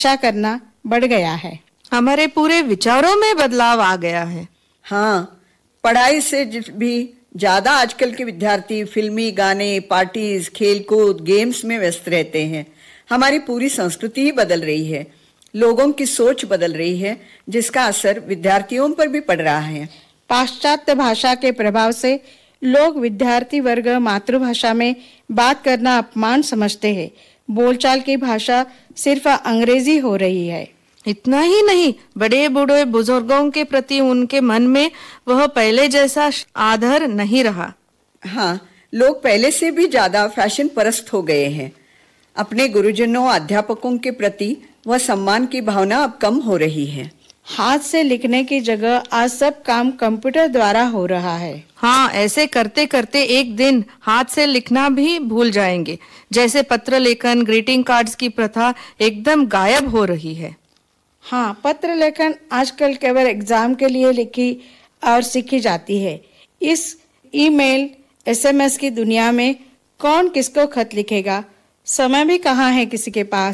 अच्छा करना बढ़ गया है। हमारे पूरे विचारों में बदलाव आ गया है। हाँ, पढ़ाई से भी ज्यादा आजकल के विद्यार्थी फिल्मी गाने, पार्टीज, खेलकूद, गेम्स में व्यस्त रहते हैं। हमारी पूरी संस्कृति ही बदल रही है, लोगों की सोच बदल रही है, जिसका असर विद्यार्थियों पर भी पड़ रहा है। पाश्चात्य भाषा के प्रभाव से लोग विद्यार्थी वर्ग मातृभाषा में बात करना अपमान समझते हैं। बोलचाल की भाषा सिर्फ अंग्रेजी हो रही है। इतना ही नहीं, बड़े बूढ़े बुजुर्गों के प्रति उनके मन में वह पहले जैसा आदर नहीं रहा। हाँ, लोग पहले से भी ज्यादा फैशन परस्त हो गए हैं। अपने गुरुजनों, अध्यापकों के प्रति वह सम्मान की भावना अब कम हो रही है। हाथ से लिखने की जगह आज सब काम कंप्यूटर द्वारा हो रहा है। हाँ, ऐसे करते करते एक दिन हाथ से लिखना भी भूल जाएंगे। जैसे पत्र लेखन, ग्रीटिंग कार्ड्स की प्रथा एकदम गायब हो रही है। हाँ, पत्र लेखन आजकल केवल एग्जाम के लिए लिखी और सीखी जाती है। इस ईमेल, एसएमएस की दुनिया में कौन किसको खत लिखेगा? समय भी कहाँ है किसी के पास।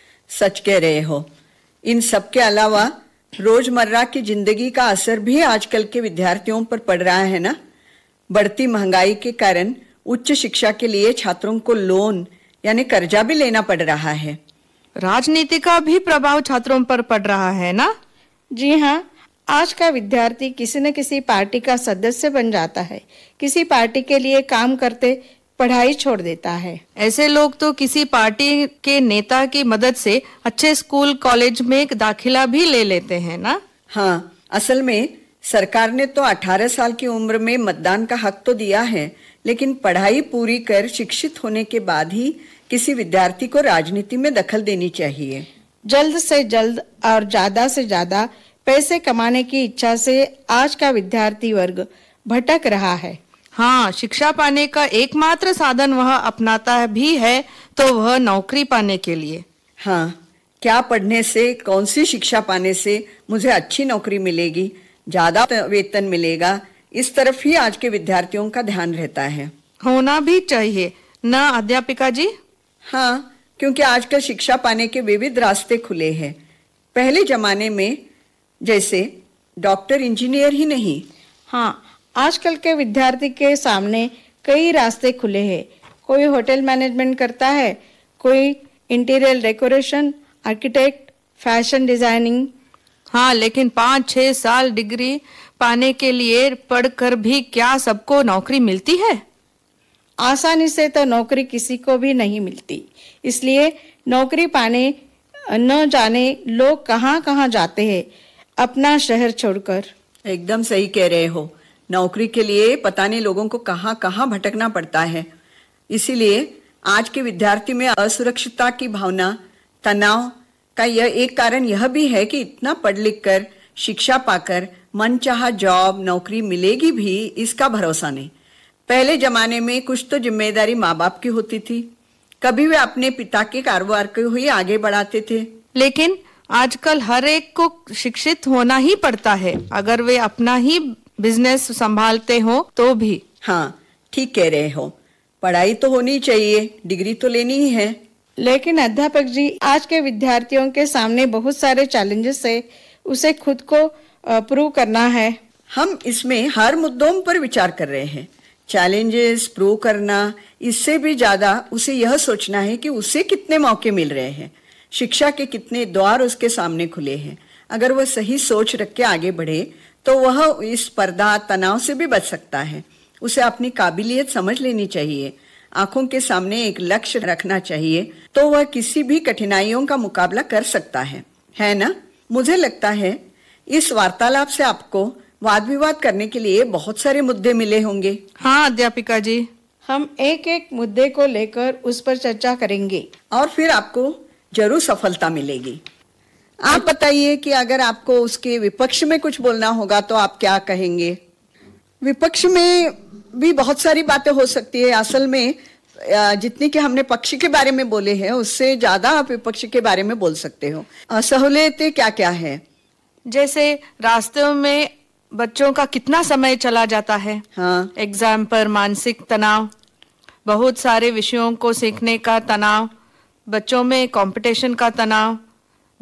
सच कह रहे हो। इन सब के अलावा रोजमर्रा की जिंदगी का असर भी आजकल के विद्यार्थियों पर पड़ रहा है ना। बढ़ती महंगाई के कारण उच्च शिक्षा के लिए छात्रों को लोन यानी कर्जा भी लेना पड़ रहा है। राजनीति का भी प्रभाव छात्रों पर पड़ रहा है ना। जी हाँ, आज का विद्यार्थी किसी न किसी पार्टी का सदस्य बन जाता है। किसी पार्टी के लिए काम करते पढ़ाई छोड़ देता है। ऐसे लोग तो किसी पार्टी के नेता की मदद से अच्छे स्कूल, कॉलेज में दाखिला भी ले लेते हैं ना। हाँ, असल में सरकार ने तो 18 साल की उम्र में मतदान का हक तो दिया है, लेकिन पढ़ाई पूरी कर शिक्षित होने के बाद ही किसी विद्यार्थी को राजनीति में दखल देनी चाहिए। जल्द से जल्द और ज्यादा से ज्यादा पैसे कमाने की इच्छा से आज का विद्यार्थी वर्ग भटक रहा है। हाँ, शिक्षा पाने का एकमात्र साधन वह अपनाता भी है तो वह नौकरी पाने के लिए। हाँ, क्या पढ़ने से, कौन सी शिक्षा पाने से मुझे अच्छी नौकरी मिलेगी, ज्यादा वेतन मिलेगा, इस तरफ ही आज के विद्यार्थियों का ध्यान रहता है। होना भी चाहिए ना अध्यापिका जी। हाँ, क्योंकि आजकल शिक्षा पाने के विविध रास्ते खुले हैं। पहले जमाने में जैसे डॉक्टर, इंजीनियर ही नहीं। हाँ, आजकल के विद्यार्थी के सामने कई रास्ते खुले हैं। कोई होटल मैनेजमेंट करता है, कोई interior decoration, architect, fashion designing. हाँ, लेकिन 5-6 साल डिग्री पाने के लिए पढ़कर भी क्या सबको नौकरी मिलती है? आसानी से तो नौकरी किसी को भी नहीं मिलती। इसलिए नौकरी पाने न जाने लोग कहाँ कहाँ जाते हैं अपना शहर छोड़कर। एकदम सही कह रहे हो। नौकरी के लिए पता नहीं लोगों को कहाँ कहाँ भटकना पड़ता है। इसीलिए आज के विद्यार्थी में असुरक्षितता की भावना, तनाव का यह एक कारण यह भी है कि इतना पढ़ लिख कर, शिक्षा पाकर मनचाहा जॉब, नौकरी मिलेगी भी, इसका भरोसा नहीं। पहले जमाने में कुछ तो जिम्मेदारी माँ बाप की होती थी, कभी वे अपने पिता के कारोबार को ही आगे बढ़ाते थे। लेकिन आजकल हर एक को शिक्षित होना ही पड़ता है, अगर वे अपना ही बिजनेस संभालते हो तो भी। हाँ, ठीक कह रहे हो। पढ़ाई तो होनी चाहिए, डिग्री तो लेनी ही है। लेकिन अध्यापक जी, आज के विद्यार्थियों के सामने बहुत सारे चैलेंजेस है, उसे खुद को प्रूव करना है। हम इसमें हर मुद्दों पर विचार कर रहे हैं। चैलेंजेस प्रूव करना, इससे भी ज्यादा उसे यह सोचना है कि उसे कितने मौके मिल रहे हैं, शिक्षा के कितने द्वार उसके सामने खुले हैं। अगर वह सही सोच रख के आगे बढ़े तो वह इस स्पर्धा, तनाव से भी बच सकता है। उसे अपनी काबिलियत समझ लेनी चाहिए, आंखों के सामने एक लक्ष्य रखना चाहिए, तो वह किसी भी कठिनाइयों का मुकाबला कर सकता है ना? मुझे लगता है इस वार्तालाप से आपको वाद विवाद करने के लिए बहुत सारे मुद्दे मिले होंगे। हाँ अध्यापिका जी, हम एक एक मुद्दे को लेकर उस पर चर्चा करेंगे और फिर आपको जरूर सफलता मिलेगी। आप बताइए कि अगर आपको उसके विपक्ष में कुछ बोलना होगा तो आप क्या कहेंगे? विपक्ष में भी बहुत सारी बातें हो सकती है। असल में जितनी कि हमने पक्ष के बारे में बोले हैं, उससे ज्यादा आप विपक्ष के बारे में बोल सकते हो। सहूलियतें क्या क्या है? जैसे रास्ते में बच्चों का कितना समय चला जाता है। हाँ, एग्जाम पर मानसिक तनाव, बहुत सारे विषयों को सीखने का तनाव, बच्चों में कंपटीशन का तनाव,